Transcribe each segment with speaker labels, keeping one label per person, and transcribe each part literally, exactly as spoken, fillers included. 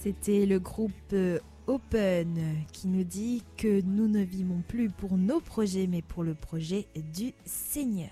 Speaker 1: C'était le groupe euh, Open qui nous dit que nous ne vivons plus pour nos projets, mais pour le projet du Seigneur.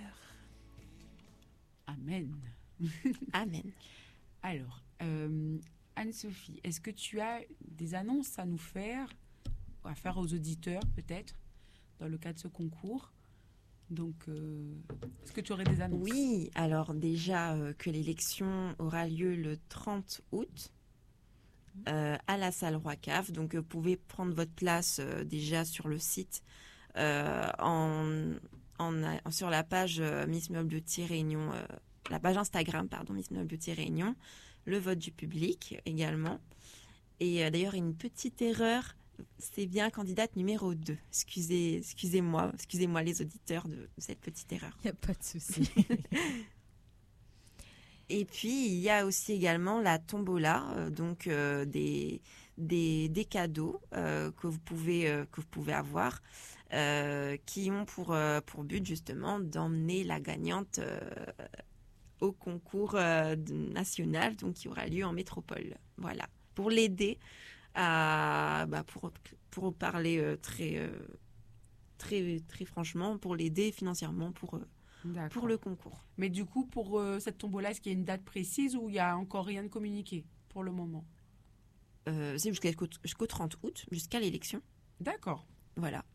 Speaker 2: Amen.
Speaker 3: Amen.
Speaker 2: Alors, euh, Anne-Sophie, est-ce que tu as des annonces à nous faire, à faire aux auditeurs peut-être, dans le cadre de ce concours? Donc, euh, est-ce que tu aurais des annonces?
Speaker 3: Oui, alors déjà euh, que l'élection aura lieu le trente août euh, à la salle Roi-Cave. Donc, euh, vous pouvez prendre votre place euh, déjà sur le site, euh, en, en, en- sur la page euh, Miss Meuble Beauty Réunion, euh, la page Instagram, pardon, Miss Meuble Beauty Réunion, le vote du public également. Et euh, d'ailleurs, une petite erreur. C'est bien candidate numéro deux. Excusez, excusez-moi, excusez-moi les auditeurs de cette petite erreur.
Speaker 1: Il n'y a pas de souci.
Speaker 3: Et puis, il y a aussi également la tombola, euh, donc euh, des, des, des cadeaux euh, que, vous pouvez, euh, que vous pouvez avoir, euh, qui ont pour, euh, pour but justement d'emmener la gagnante euh, au concours euh, national, donc qui aura lieu en métropole. Voilà, pour l'aider à, bah, pour, pour parler euh, très, euh, très, très franchement, pour l'aider financièrement pour, euh, pour le concours.
Speaker 2: Mais du coup, pour euh, cette tombola, est-ce qu'il y a une date précise ou il n'y a encore rien de communiqué pour le moment?
Speaker 3: Euh, c'est jusqu'au, jusqu'au trente août, jusqu'à l'élection.
Speaker 2: D'accord.
Speaker 3: Voilà.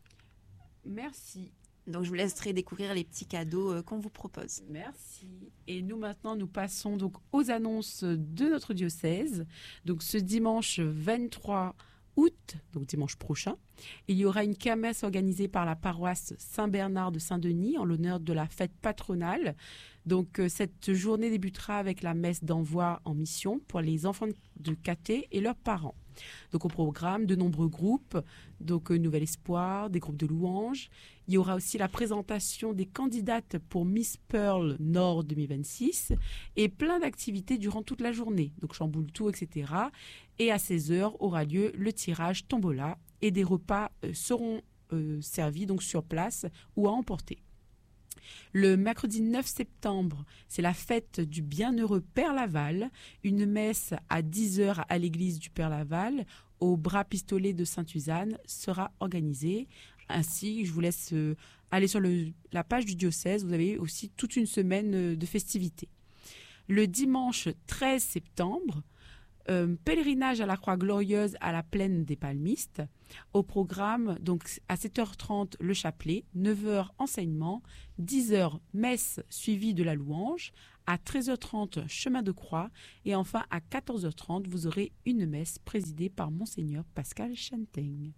Speaker 2: Merci.
Speaker 3: Donc, je vous laisserai découvrir les petits cadeaux euh, qu'on vous propose.
Speaker 2: Merci. Et nous, maintenant, nous passons donc aux annonces de notre diocèse. Donc, ce dimanche vingt-trois août, donc dimanche prochain, il y aura une kermesse organisée par la paroisse Saint-Bernard de Saint-Denis en l'honneur de la fête patronale. Donc, euh, cette journée débutera avec la messe d'envoi en mission pour les enfants de caté et leurs parents. Donc, au programme, de nombreux groupes, donc euh, Nouvel Espoir, des groupes de louanges. Il y aura aussi la présentation des candidates pour Miss Pearl Nord deux mille vingt-six et plein d'activités durant toute la journée, donc chamboule tout, et cetera. Et à seize heures aura lieu le tirage tombola et des repas euh, seront euh, servis donc sur place ou à emporter. Le mercredi neuf septembre, c'est la fête du bienheureux Père Laval. Une messe à dix heures à l'église du Père Laval, au bras pistolet de Sainte-Suzanne, sera organisée. Ainsi, je vous laisse euh, aller sur le, la page du diocèse. Vous avez aussi toute une semaine euh, de festivités. Le dimanche treize septembre, Euh, pèlerinage à la Croix Glorieuse à la plaine des Palmistes. Au programme, donc à sept heures trente, le chapelet, neuf heures enseignement, dix heures messe suivie de la louange, à treize heures trente, chemin de croix, et enfin à quatorze heures trente, vous aurez une messe présidée par Monseigneur Pascal Chantaigne.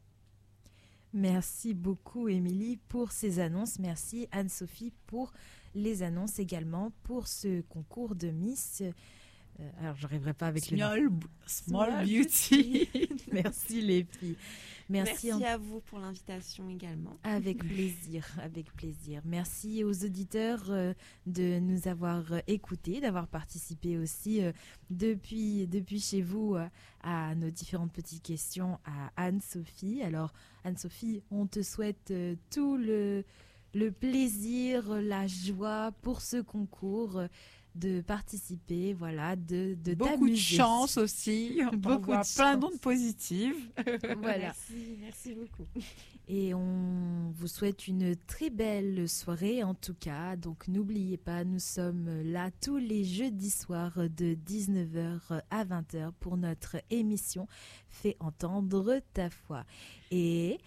Speaker 1: Merci beaucoup, Émilie, pour ces annonces. Merci, Anne-Sophie, pour les annonces également pour ce concours de Miss. Euh, alors, je n'arriverai pas avec
Speaker 2: Small,
Speaker 1: le
Speaker 2: b- small beauty.
Speaker 1: Merci, les filles. Merci,
Speaker 3: Merci
Speaker 1: en-
Speaker 3: à vous pour l'invitation également.
Speaker 1: Avec plaisir, avec plaisir. Merci aux auditeurs euh, de nous avoir euh, écoutés, d'avoir participé aussi euh, depuis, depuis chez vous euh, à nos différentes petites questions à Anne-Sophie. Alors, Anne-Sophie, on te souhaite euh, tout le, le plaisir, la joie pour ce concours, euh, de participer, voilà, de, de
Speaker 2: Beaucoup
Speaker 1: t'amuser.
Speaker 2: de chance aussi. On
Speaker 1: Beaucoup
Speaker 2: voit
Speaker 1: de
Speaker 2: plein
Speaker 1: chance.
Speaker 2: d'ondes positives.
Speaker 1: Voilà.
Speaker 3: Merci, merci beaucoup.
Speaker 1: Et on vous souhaite une très belle soirée en tout cas. Donc n'oubliez pas, nous sommes là tous les jeudis soirs de dix-neuf heures à vingt heures pour notre émission Fais entendre ta foi. Et